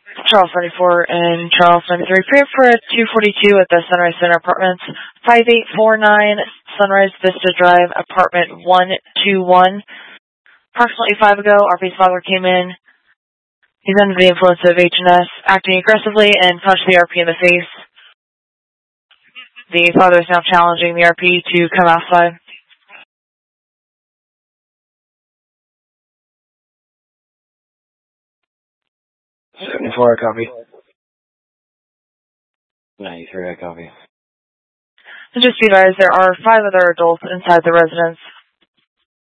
Charles 94 and Charles 93. Prepare for a 242 at the Sunrise Center Apartments, 5849 Sunrise Vista Drive, Apartment 121. Approximately 5 ago, RP's father came in. He's under the influence of HNS, acting aggressively and punched the RP in the face. The father is now challenging the RP to come outside. 74, I copy. 93, I copy. And just be advised, there are 5 other adults inside the residence.